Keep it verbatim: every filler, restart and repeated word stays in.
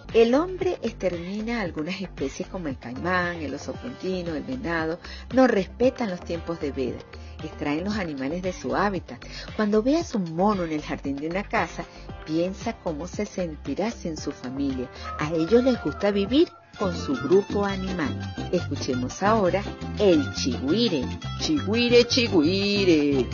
El hombre extermina algunas especies como el caimán, el oso pontino, el venado. No respetan los tiempos de veda. Extraen los animales de su hábitat. Cuando veas un mono en el jardín de una casa, piensa cómo se sentirá sin su familia. A ellos les gusta vivir con su grupo animal. Escuchemos ahora el chigüire. Chigüire, chigüire.